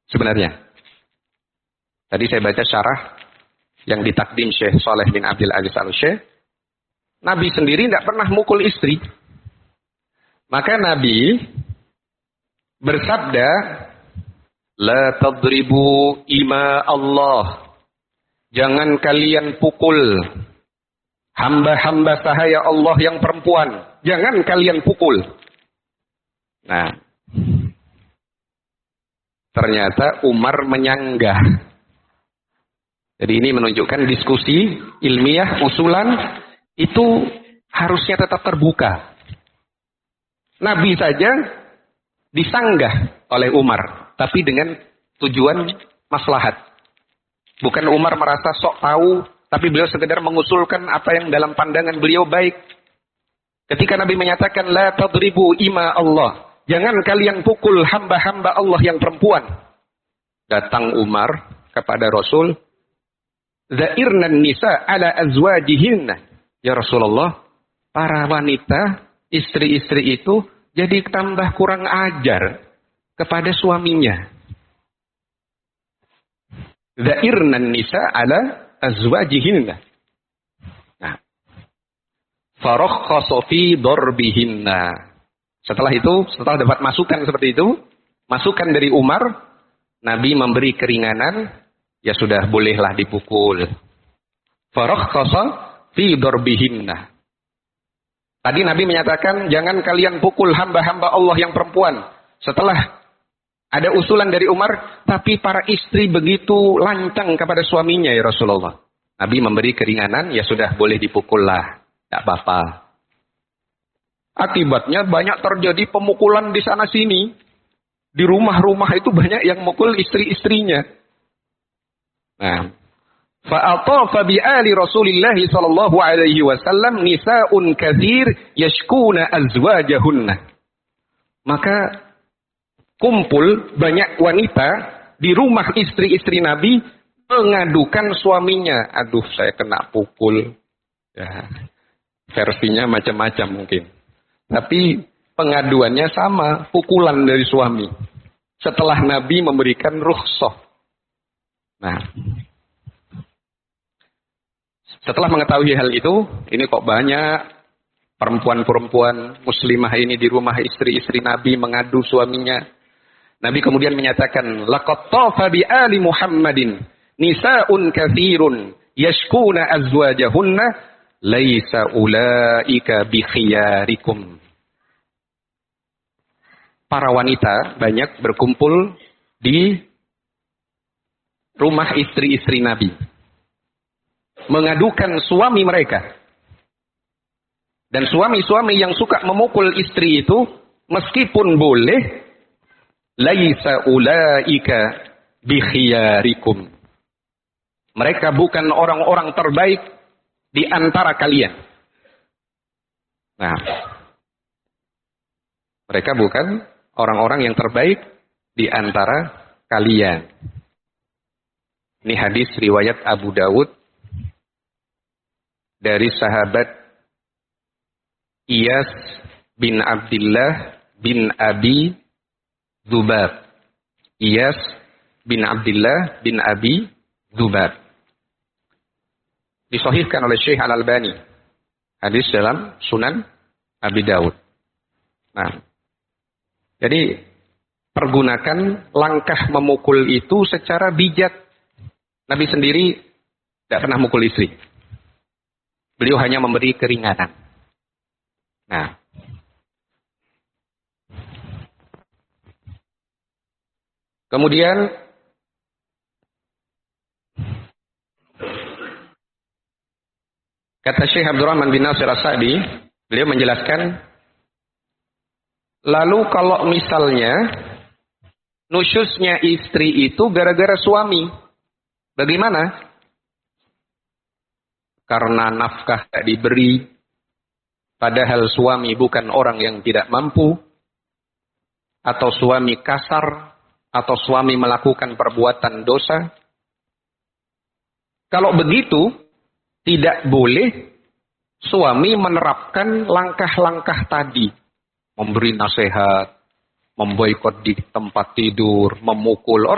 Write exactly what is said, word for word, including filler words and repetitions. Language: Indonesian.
sebenarnya. Tadi saya baca syarah yang ditakdim Syekh Saleh bin Abdul Aziz Al-Syekh. Nabi sendiri tidak pernah mukul istri. Maka Nabi bersabda, La tadribu ima Allah. Jangan kalian pukul hamba-hamba sahaya Allah yang perempuan. Jangan kalian pukul. Nah, ternyata Umar menyanggah. Jadi ini menunjukkan diskusi ilmiah, usulan, itu harusnya tetap terbuka. Nabi saja disanggah oleh Umar, tapi dengan tujuan maslahat. Bukan Umar merasa sok tahu, tapi beliau sekedar mengusulkan apa yang dalam pandangan beliau baik. Ketika Nabi menyatakan, La tadribu ima Allah. Jangan kalian pukul hamba-hamba Allah yang perempuan. Datang Umar kepada Rasul, Zairnan nisa ala azwajihinna. Ya Rasulullah, para wanita, istri-istri itu jadi tambah kurang ajar kepada suaminya. Zairnan nisa ala azwajihinna. Nah, farakhkhasa fi darbihinna. Setelah itu, setelah dapat masukan seperti itu, masukan dari Umar, Nabi memberi keringanan, ya sudah bolehlah dipukul. Farakhkhasa fi darbihinna. Tadi Nabi menyatakan jangan kalian pukul hamba-hamba Allah yang perempuan. Setelah ada usulan dari Umar, tapi para istri begitu lancang kepada suaminya ya Rasulullah. Nabi memberi keringanan, ya sudah boleh dipukullah, tidak apa-apa. Akibatnya banyak terjadi pemukulan di sana sini. Di rumah-rumah itu banyak yang mukul istri-istrinya. Nah, fa'atafa bi'ali Rasulillah sallallahu alaihi wasallam nisa'un katsir yashkuna azwajahunna. Maka kumpul banyak wanita di rumah istri-istri Nabi mengadukan suaminya. Aduh, saya kena pukul. Ya, versinya macam-macam mungkin. Tapi pengaduannya sama, pukulan dari suami. Setelah Nabi memberikan rukhsah. Nah, setelah mengetahui hal itu, ini kok banyak perempuan-perempuan muslimah ini di rumah istri-istri Nabi mengadu suaminya. Nabi kemudian menyatakan, laqad tafa bi ali Muhammadin nisa'un katsirun yashkuna azwajahunna laisa ulaika bi khiyarikum. Para wanita banyak berkumpul di rumah istri-istri Nabi, mengadukan suami mereka. Dan suami-suami yang suka memukul istri itu, meskipun boleh, laisa ulaika bi khiyarikum. Mereka bukan orang-orang terbaik di antara kalian. Nah, mereka bukan orang-orang yang terbaik di antara kalian. Ini hadis riwayat Abu Dawud dari sahabat Iyas bin Abdullah bin Abi Dzubab. Iyas bin Abdullah bin Abi Dzubab. Disahihkan oleh Syekh Al-Albani. Hadis dalam Sunan Abi Dawud. Nah, jadi pergunakan langkah memukul itu secara bijak. Nabi sendiri tidak pernah mukul istri. Beliau hanya memberi keringanan. Nah, kemudian kata Syekh Abdurrahman bin Nasir As-Sa'di, beliau menjelaskan, lalu kalau misalnya nusyusnya istri itu gara-gara suami, bagaimana? Karena nafkah tidak diberi, padahal suami bukan orang yang tidak mampu, atau suami kasar, atau suami melakukan perbuatan dosa. Kalau begitu, tidak boleh suami menerapkan langkah-langkah tadi. Memberi nasihat, memboikot di tempat tidur, memukul.